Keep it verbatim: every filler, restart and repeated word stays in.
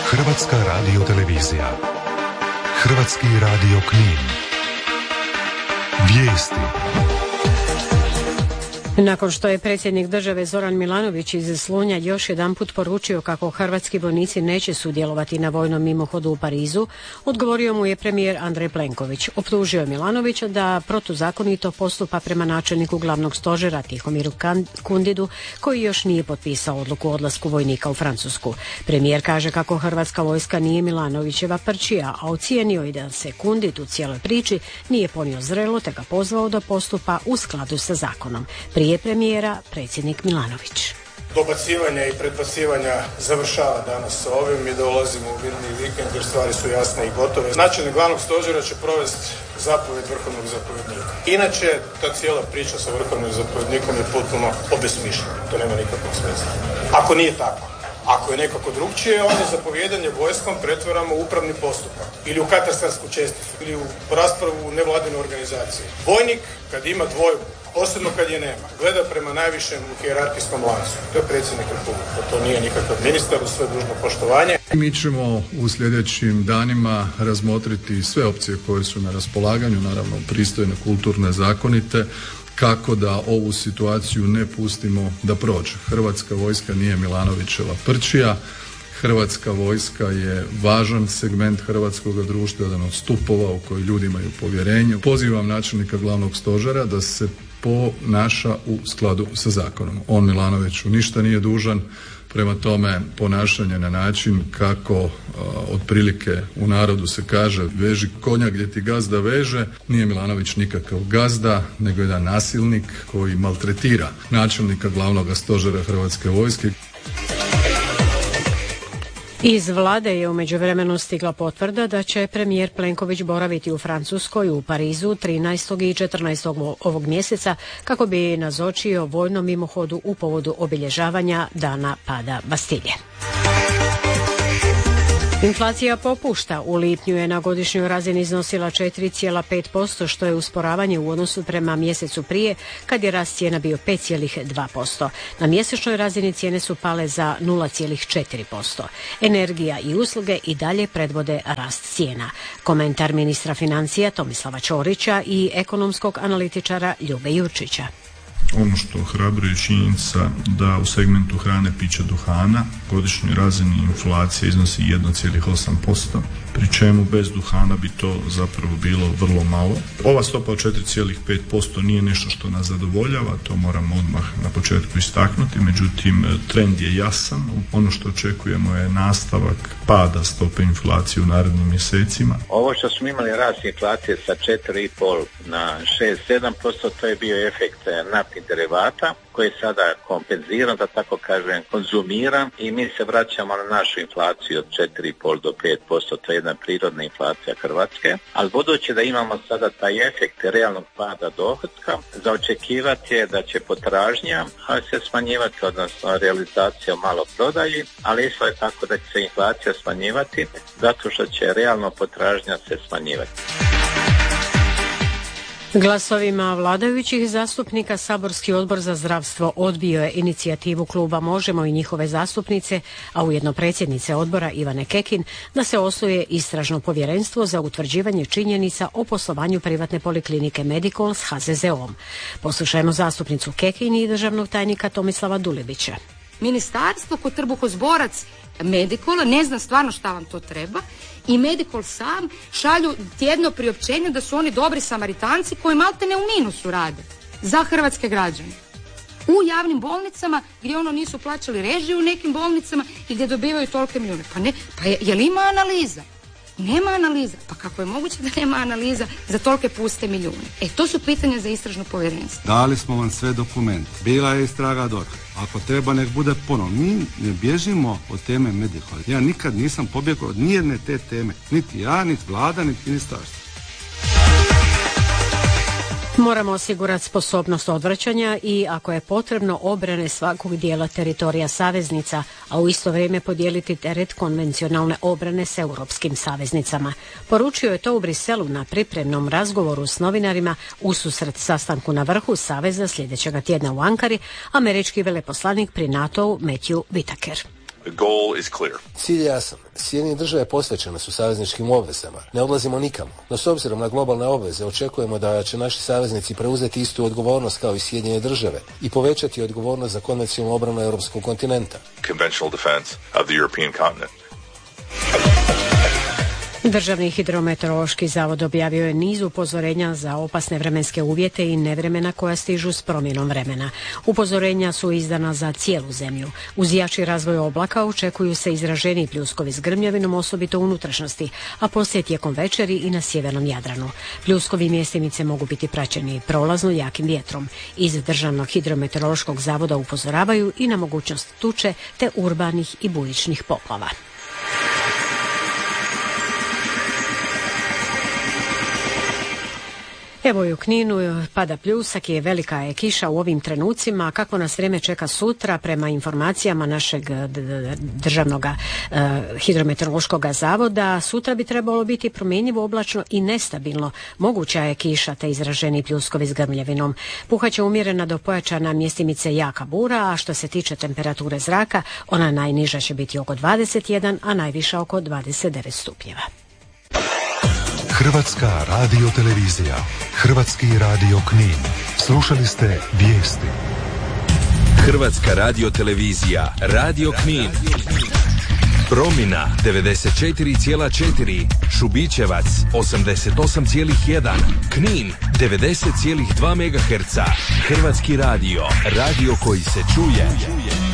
Hrvatska radiotelevizija. Hrvatski radio Knin. Vijesti. Nakon što je predsjednik države Zoran Milanović iz Slunja još jedanput poručio kako hrvatski vojnici neće sudjelovati na vojnom mimohodu u Parizu, odgovorio mu je premijer Andrej Plenković. Optužio je Milanovića da protuzakonito postupa prema načelniku glavnog stožera Tihomiru Kundidu, koji još nije potpisao odluku o odlasku vojnika u Francusku. Premijer kaže kako hrvatska vojska nije Milanovićeva prčija, a ocijenio i da se Kundid u cijeloj priči nije ponio zrelo, te ga pozvao da postupa u skladu sa zakonom. Prije premijera, predsjednik Milanović. Dobacivanja i predbacivanja završava danas sa ovim i dolazimo u mirni vikend jer stvari su jasne i gotove. Načelnik glavnog stožera će provesti zapovjed vrhovnog zapovjednika. Inače, ta cijela priča sa vrhovnim zapovjednikom je potpuno obesmišljena. To nema nikakvog smisla. Ako nije tako, ako je nekako drugčije, onda zapovjedanje vojskom pretvaramo u upravni postupak ili u katastarsku česticu ili u raspravu u nevladine organizacije. Vojnik, kad ima dvojbu, posebno kad je nema, gleda prema najvišem u hijerarhijskom lancu. To je predsjednik Republike, to nije nikakav ministar, uz sve dužno poštovanje. Mi ćemo u sljedećim danima razmotriti sve opcije koje su na raspolaganju, naravno pristojne, kulturne, zakonite, kako da ovu situaciju ne pustimo da prođe. Hrvatska vojska nije Milanovićeva prčija. Hrvatska vojska je važan segment hrvatskog društva, jedan od stupova u koji ljudi imaju povjerenje. Pozivam načelnika glavnog stožera da se ponaša u skladu sa zakonom. On Milanoviću ništa nije dužan, prema tome ponašanje na način kako uh, otprilike u narodu se kaže veži konja gdje ti gazda veže, nije Milanović nikakav gazda, nego jedan nasilnik koji maltretira načelnika glavnog stožera Hrvatske vojske. Iz vlade je u međuvremenu stigla potvrda da će premijer Plenković boraviti u Francuskoj u Parizu trinaestog i četrnaestog ovog mjeseca kako bi nazočio vojnom mimohodu u povodu obilježavanja dana pada Bastilje. Inflacija popušta. U lipnju je na godišnjoj razini iznosila četiri zarez pet posto, što je usporavanje u odnosu prema mjesecu prije, kad je rast cijena bio pet zarez dva posto. Na mjesečnoj razini cijene su pale za nula zarez četiri posto. Energija i usluge i dalje predvode rast cijena. Komentar ministra financija Tomislava Ćorića i ekonomskog analitičara Ljube Jurčića. Ono što ohrabruje činjenica da u segmentu hrane, pića, duhana godišnjoj razini inflacija iznosi jedan zarez osam posto, pri čemu bez duhana bi to zapravo bilo vrlo malo. Ova stopa od četiri zarez pet posto nije nešto što nas zadovoljava, to moramo odmah na početku istaknuti, međutim trend je jasan. Ono što očekujemo je nastavak pada stope inflacije u narednim mjesecima. Ovo što smo imali rast inflacije sa četiri zarez pet na šest sedam posto, to je bio efekt naftnih derivata koji je sada kompenziran, da tako kažem, konzumiran, i mi se vraćamo na našu inflaciju od četiri zarez pet do pet posto, to je jedna prirodna inflacija Hrvatske, ali budući da imamo sada taj efekt realnog pada dohotka, za očekivati je da će potražnja se smanjivati, odnosno realizacija u maloprodaji, ali isto je tako da će se inflacija smanjivati zato što će realno potražnja se smanjivati. Glasovima vladajućih zastupnika Saborski odbor za zdravstvo odbio je inicijativu kluba Možemo i njihove zastupnice, a ujedno predsjednice odbora Ivane Kekin, da se osnuje istražno povjerenstvo za utvrđivanje činjenica o poslovanju privatne poliklinike Medikol s ha ze ze om. Poslušajmo zastupnicu Kekin i državnog tajnika Tomislava Dulibića. Ministarstvo kod trbuhozborac Medikola ne zna stvarno šta vam to treba i Medikol sam šalju tjedno priopćenje da su oni dobri Samaritanci koji maltene u minusu rade za hrvatske građane. U javnim bolnicama gdje ono nisu plaćali režiju u nekim bolnicama i gdje dobivaju tolike milijune. Pa ne, pa je, je li ima analiza? Nema analiza. Pa kako je moguće da nema analiza za tolike puste milijune? E, to su pitanja za istražno povjerenstvo. Dali smo vam sve dokumente. Bila je istraga D O R H. Ako treba, nek bude ponovno. Mi ne bježimo od teme Medikol. Ja nikad nisam pobjegao od nijedne te teme. Niti ja, niti vlada, niti ministarstvo. Moramo osigurati sposobnost odvraćanja i, ako je potrebno, obrane svakog dijela teritorija saveznica, a u isto vrijeme podijeliti teret konvencionalne obrane s europskim saveznicama. Poručio je to u Briselu na pripremnom razgovoru s novinarima ususret sastanku na vrhu Saveza sljedećega tjedna u Ankari, američki veleposlanik pri NATO-u Matthew Whitaker. The goal is clear. Cilj je jasan. Sjedinjene države posvećene su savezničkim obvezama. Ne odlazimo nikamo. No s obzirom na globalne obveze očekujemo da će naši saveznici preuzeti istu odgovornost kao i Sjedinjene države i povećati odgovornost za konvencionalnu obranu europskog kontinenta. Conventional defense of the European continent. Državni hidrometeorološki zavod objavio je niz upozorenja za opasne vremenske uvjete i nevremena koja stižu s promjenom vremena. Upozorenja su izdana za cijelu zemlju. Uz jači razvoj oblaka očekuju se izraženiji pljuskovi s grmljavinom, osobito u unutrašnjosti, a poslije tijekom večeri i na sjevernom Jadranu. Pljuskovi mjestimice mogu biti praćeni prolazno jakim vjetrom. Iz Državnog hidrometeorološkog zavoda upozoravaju i na mogućnost tuče te urbanih i bujičnih poplava. Evo i u Kninu pada pljusak i velika je kiša u ovim trenucima. Kako nas vrijeme čeka sutra, prema informacijama našeg državnog uh, hidrometeorološkog zavoda, sutra bi trebalo biti promjenjivo, oblačno i nestabilno. Moguća je kiša te izraženi pljuskovi s grmljavinom. Puhaće umjerena do pojačana mjestimice jaka bura, a što se tiče temperature zraka, ona najniža će biti oko dvadeset jedan, a najviša oko dvadeset devet stupnjeva. Hrvatska radiotelevizija, Hrvatski radio Knin. Slušali ste vijesti. Hrvatska radiotelevizija, Radio Knin. Promina devedeset četiri zarez četiri, Šubićevac osamdeset osam zarez jedan, Knin devedeset zarez dva megaherca. Hrvatski radio, radio koji se čuje.